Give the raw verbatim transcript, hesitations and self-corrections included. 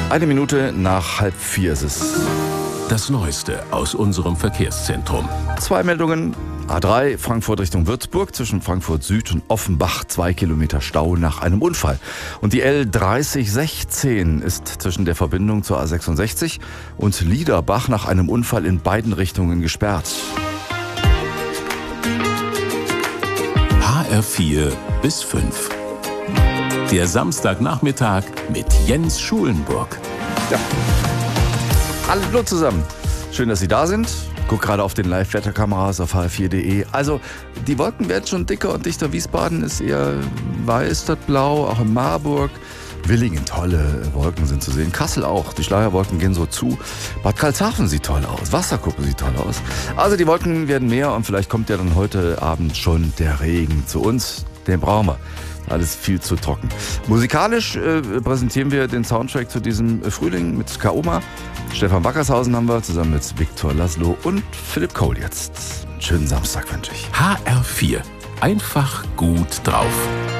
Eine Minute nach halb vier ist es. Das Neueste aus unserem Verkehrszentrum. Zwei Meldungen. A drei, Frankfurt Richtung Würzburg, zwischen Frankfurt Süd und Offenbach, zwei Kilometer Stau nach einem Unfall. Und die L dreißig sechzehn ist zwischen der Verbindung zur A sechsundsechzig und Liederbach nach einem Unfall in beiden Richtungen gesperrt. H R vier bis fünf. Der Samstagnachmittag mit Jens Schulenburg. Ja. Hallo zusammen. Schön, dass Sie da sind. Guck gerade auf den Live-Wetterkameras auf H R vier punkt de. Also, die Wolken werden schon dicker und dichter. Wiesbaden ist eher weiß statt blau, auch in Marburg. Willingen, tolle Wolken sind zu sehen. Kassel auch. Die Schleierwolken gehen so zu. Bad Karlshafen sieht toll aus. Wasserkuppe sieht toll aus. Also, die Wolken werden mehr und vielleicht kommt ja dann heute Abend schon der Regen zu uns. Den brauchen wir. Alles viel zu trocken. Musikalisch äh, präsentieren wir den Soundtrack zu diesem Frühling mit Kaoma. Stefan Wackershausen haben wir zusammen mit Viktor Laszlo und Philipp Kohl jetzt. Einen schönen Samstag wünsche ich. H R vier. Einfach gut drauf.